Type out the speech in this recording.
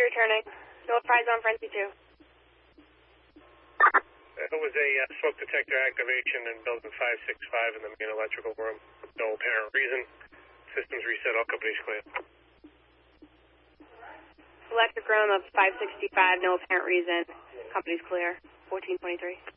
returning. No prize on Frenzy 2. It was a smoke detector activation in building 565 in the main electrical room. No apparent reason. Systems reset, all companies clear. Electric room of 565, no apparent reason. Company's clear. 1423.